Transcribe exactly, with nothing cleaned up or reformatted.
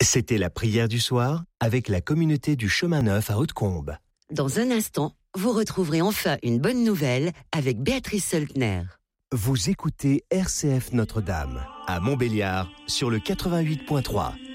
C'était la prière du soir avec la communauté du Chemin Neuf à Hautecombe. Dans un instant, vous retrouverez enfin une bonne nouvelle avec Béatrice Söldner. Vous écoutez R C F Notre-Dame à Montbéliard sur le quatre-vingt-huit point trois.